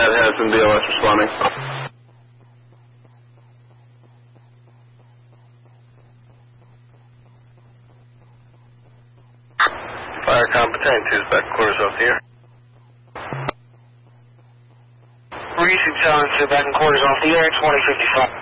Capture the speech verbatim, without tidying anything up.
Yeah, it has been B L S responding. Fire competent two is back quarters off the air. Recent challenge to back and quarters off the air, twenty fifty-five.